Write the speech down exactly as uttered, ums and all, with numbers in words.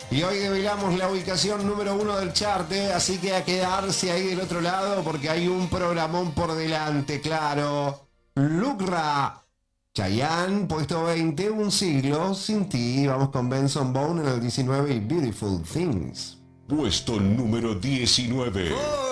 Y hoy develamos la ubicación número uno del chart, ¿eh? Así que a quedarse ahí del otro lado porque hay un programón por delante, claro. Lucra. Chayanne, puesto veinte, Un siglo sin ti. Vamos con Benson Boone en el diecinueve y Beautiful Things. Puesto número diecinueve.